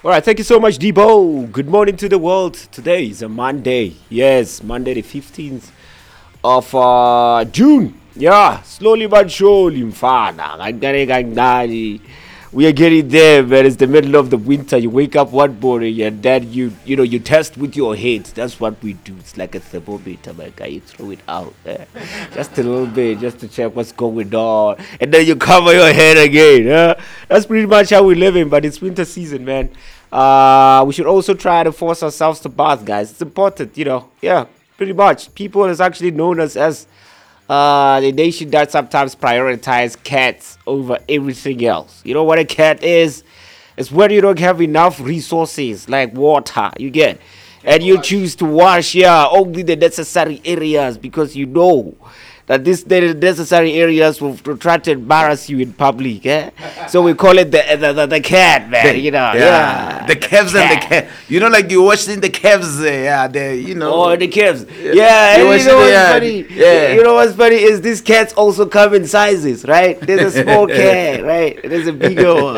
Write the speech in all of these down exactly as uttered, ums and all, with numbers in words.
All right, thank you so much, Debo. Good morning to the world. Today is a Monday. Yes, Monday the fifteenth of uh, June. Yeah, slowly but surely, mfana. Kancane kancane. We are getting there, man. It's the middle of the winter. You wake up one morning and then you, you know, you test with your head. That's what we do. It's like a thermometer, my guy. You throw it out, eh? Just a little bit, just to check what's going on, and then you cover your head again. Huh? That's pretty much how we live in. But it's winter season, man. Uh, we should also try to force ourselves to bath, guys. It's important, you know. Yeah, pretty much. People is actually known as as uh, the nation that sometimes prioritize cats over everything else. You know what a cat is? It's when you don't have enough resources like water. You get, and you choose to wash, yeah, only the necessary areas because you know that this the necessary areas will, will try to embarrass you in public, eh? So we call it the the, the, the cat, man. The- you know, yeah, yeah, the calves and the cat. You know, like you watching the calves, uh, yeah, the you know. Oh, the calves. Yeah, You and watch you know the- what's yeah, funny? yeah. You know what's funny is these cats also come in sizes, right? There's a small cat, right? There's a bigger one.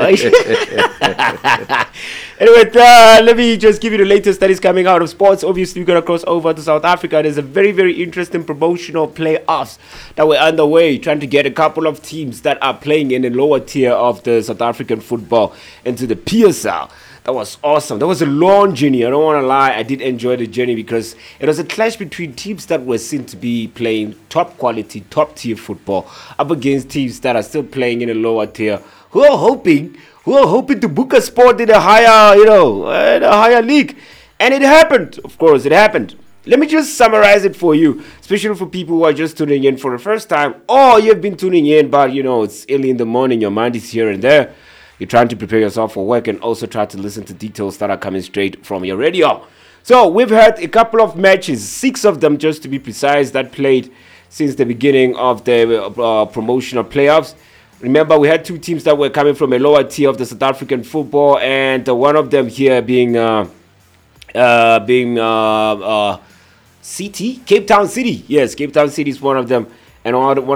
Anyway, uh, let me just give you the latest that is coming out of sports. Obviously, we're going to cross over to South Africa. There's a very, very interesting promotional playoffs that were underway, trying to get a couple of teams that are playing in the lower tier of the South African football into the P S L. That was awesome. That was a long journey. I don't want to lie. I did enjoy the journey because it was a clash between teams that were seen to be playing top quality, top tier football up against teams that are still playing in a lower tier who are hoping, who are hoping to book a spot in a higher, you know, uh, in a higher league. And it happened. Of course, it happened. Let me just summarize it for you, especially for people who are just tuning in for the first time, or you've been tuning in, but you know, it's early in the morning, your mind is here and there. You're trying to prepare yourself for work and also try to listen to details that are coming straight from your radio. So we've had a couple of matches, six of them just to be precise, that played since the beginning of the uh, promotional playoffs. Remember, we had two teams that were coming from a lower tier of the South African football, and uh, one of them here being uh, uh, being uh, uh, C T, Cape Town City. Yes, Cape Town City is one of them, and one